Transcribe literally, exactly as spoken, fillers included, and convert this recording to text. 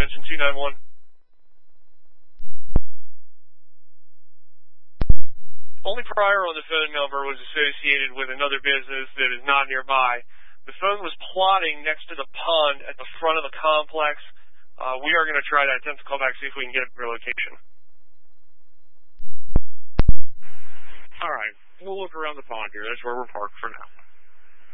mention two nine one. Only prior on the phone number was associated with another business that is not nearby. The phone was plotting next to the pond at the front of the complex. Uh, we are going to try to attempt to call back, see if we can get a better location. All right. We'll look around the pond here. That's where we're parked for now.